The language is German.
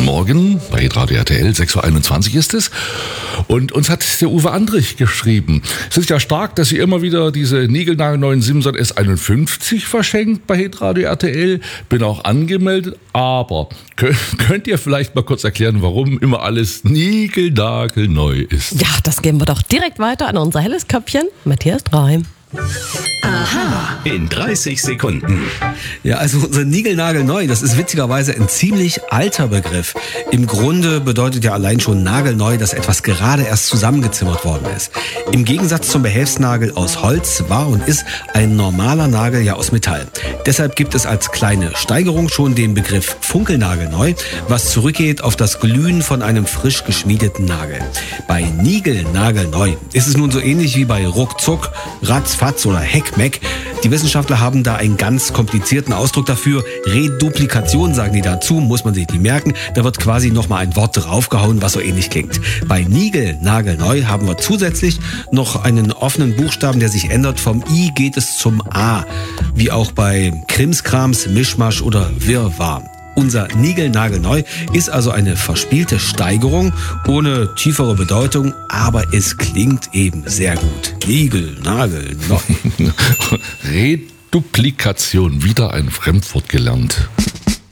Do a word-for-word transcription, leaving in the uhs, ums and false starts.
Guten Morgen, bei Hitradio R T L, sechs Uhr einundzwanzig ist es. Und uns hat der Uwe Andrich geschrieben. Es ist ja stark, dass ihr immer wieder diese niegelnagelneuen Simson S einundfünfzig verschenkt bei Hitradio R T L. Bin auch angemeldet, aber könnt, könnt ihr vielleicht mal kurz erklären, warum immer alles niegelnagelneu ist? Ja, das geben wir doch direkt weiter an unser helles Köpfchen, Matthias Dreim. Aha. In dreißig Sekunden. Ja, also unser Niegelnagelneu, das ist witzigerweise ein ziemlich alter Begriff. Im Grunde bedeutet ja allein schon nagelneu, dass etwas gerade erst zusammengezimmert worden ist. Im Gegensatz zum Behelfsnagel aus Holz war und ist ein normaler Nagel ja aus Metall. Deshalb gibt es als kleine Steigerung schon den Begriff Funkelnagelneu, was zurückgeht auf das Glühen von einem frisch geschmiedeten Nagel. Bei Niegelnagelneu ist es nun so ähnlich wie bei Ruckzuck, Ratzfatz oder Heckmeck. Die Wissenschaftler haben da einen ganz komplizierten Ausdruck dafür. Reduplikation sagen die dazu, muss man sich die merken. Da wird quasi nochmal ein Wort draufgehauen, was so ähnlich klingt. Bei Niegelnagelneu haben wir zusätzlich noch einen offenen Buchstaben, der sich ändert. Vom I geht es zum A. Wie auch bei Krimskrams, Mischmasch oder Wirrwarr. Unser Niegelnagelneu ist also eine verspielte Steigerung ohne tiefere Bedeutung, aber es klingt eben sehr gut. Niegelnagelneu. Reduplikation, wieder ein Fremdwort gelernt.